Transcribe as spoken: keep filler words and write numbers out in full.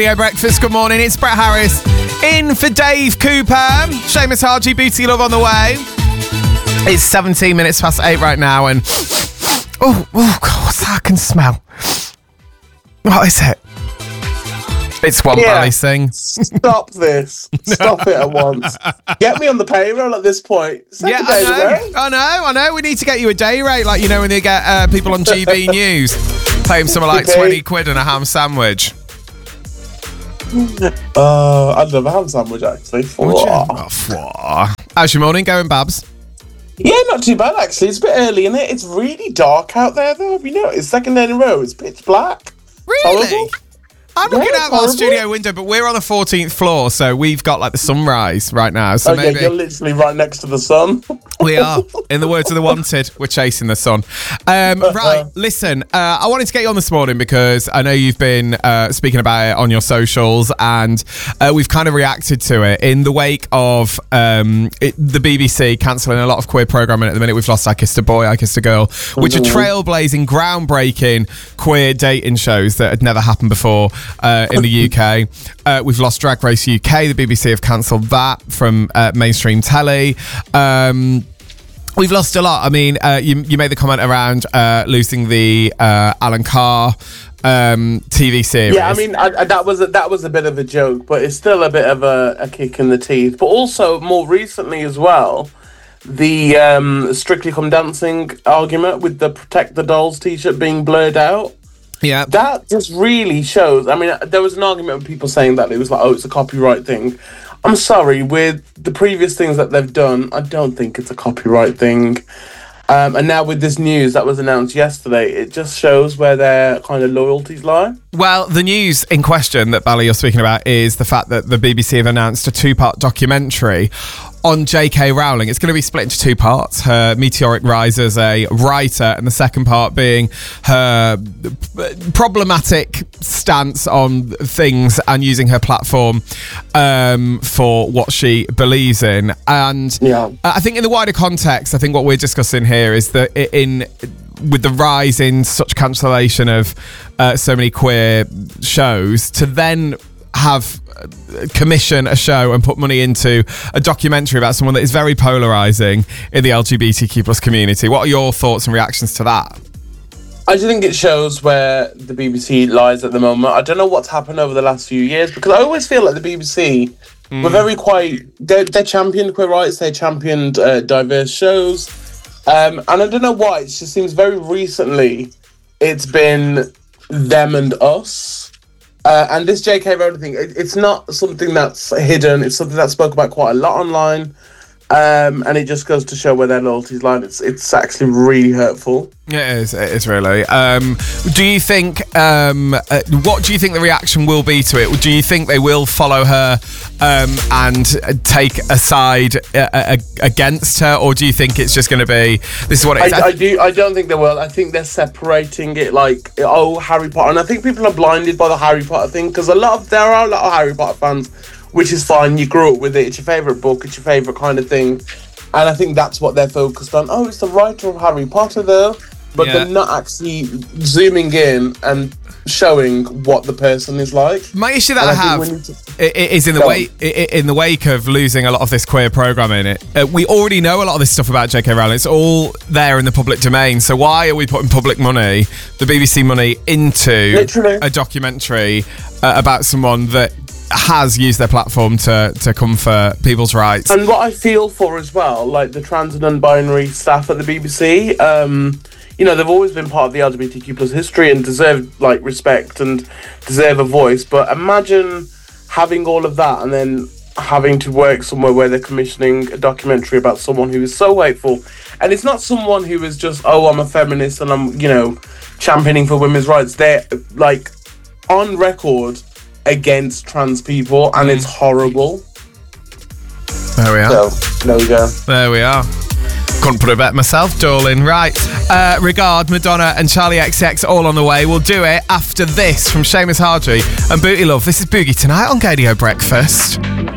Yeah, breakfast, good morning. It's Brett Harris in for Dave Cooper. Seamus Hardy, Booty Love on the way. It's seventeen minutes past eight right now, and oh, oh God, what's that I can smell? What is it? It's one yeah. Bally thing. Stop this. Stop it at once. Get me on the payroll at this point. Second yeah, day I know. away. I know, I know. We need to get you a day rate, like, you know, when they get uh, people on G B News, pay them something like twenty quid and a ham sandwich. Uh, I'd love a ham sandwich, actually. Would you? Oh, how's your morning going, Babs? Yeah, not too bad, actually. It's a bit early, isn't it? It's really dark out there, though. You know, it's second day in a row. It's pitch black. Really? Horrible. I'm looking Yeah, out our horrible. studio window, but we're on the fourteenth floor, so we've got like the sunrise right now. So Oh, yeah, maybe you're literally right next to the sun. we are. In the words of the Wanted, we're chasing the sun. Um, right, listen, uh, I wanted to get you on this morning because I know you've been uh, speaking about it on your socials, and uh, we've kind of reacted to it in the wake of um, it, the B B C cancelling a lot of queer programming at the minute. We've lost I Kissed a Boy, I Kissed a Girl, which are trailblazing, groundbreaking queer dating shows that had never happened before uh, in the U K. Uh, we've lost Drag Race U K. The B B C have cancelled that from uh, mainstream telly. Um, we've lost a lot. I mean, uh, you, you made the comment around uh, losing the uh, Alan Carr um, T V series. Yeah, I mean, I, I, that was a, that was a bit of a joke, but it's still a bit of a, a kick in the teeth. But also, more recently as well, the um, Strictly Come Dancing argument with the Protect the Dolls t-shirt being blurred out. Yeah. That just really shows. I mean, there was an argument with people saying that it was like, oh, it's a copyright thing. I'm sorry, with the previous things that they've done, I don't think it's a copyright thing. Um, and now with this news that was announced yesterday, it just shows where their kind of loyalties lie. Well, the news in question that, Bally, you're speaking about is the fact that the B B C have announced a two-part documentary on J K Rowling. It's going to be split into two parts. Her meteoric rise as a writer, and the second part being her problematic stance on things and using her platform um, for what she believes in. And Yeah. I think in the wider context, I think what we're discussing here is that in with the rise in such cancellation of uh, so many queer shows, to then have uh, commission a show and put money into a documentary about someone that is very polarizing in the L G B T Q plus community. What are your thoughts and reactions to that? I just think it shows where the B B C lies at the moment. I don't know what's happened over the last few years, because I always feel like the B B C mm. were very quite... They they championed queer rights, they championed uh, diverse shows. Um, and I don't know why, it just seems very recently it's been them and us. Uh, and this J K Rowling thing, it, it's not something that's hidden. It's something that's spoken about quite a lot online. Um, and it just goes to show where their loyalties lie. It's it's actually really hurtful. It is. It is really. Um, do you think? Um, uh, what do you think the reaction will be to it? Do you think they will follow her um, and take a side uh, uh, against her, or do you think it's just going to be this is what it is? I, I do. I don't think they will. I think they're separating it like oh Harry Potter, and I think people are blinded by the Harry Potter thing, because a lot of there are a lot of Harry Potter fans. Which is fine, you grew up with it, it's your favourite book, it's your favourite kind of thing. And I think that's what they're focused on. Oh, it's the writer of Harry Potter, though. But yeah. They're not actually zooming in and showing what the person is like. My issue that and I, I have to... is in the wake in the wake of losing a lot of this queer programming. It uh, we already know a lot of this stuff about J K Rowling. It's all there in the public domain. So why are we putting public money, the B B C money, into Literally. a documentary uh, about someone that has used their platform to to come for people's rights? And what I feel for as well, like the trans and non-binary staff at the B B C, um, you know, they've always been part of the L G B T Q plus history and deserve like respect and deserve a voice. But imagine having all of that and then having to work somewhere where they're commissioning a documentary about someone who is so hateful. And it's not someone who is just, oh, I'm a feminist and I'm, you know, championing for women's rights. They're like on record against trans people, and it's horrible. There we are. So, there we go. There we are. Couldn't put it better myself, darling. Right. Uh, Regard, Madonna and Charlie X C X all on the way. We'll do it after this from Seamus Hardy and Booty Love. This is Boogie Tonight on Radio Breakfast.